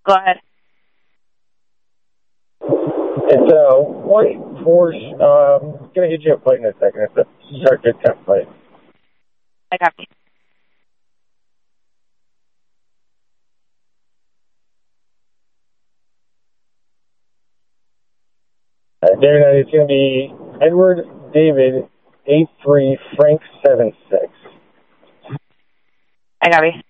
Go ahead. It's a white Porsche. Gonna hit you up plate in a second. It's a Circuit test plate. I copy. David, it's gonna be Edward David 83 Frank 76. I copy.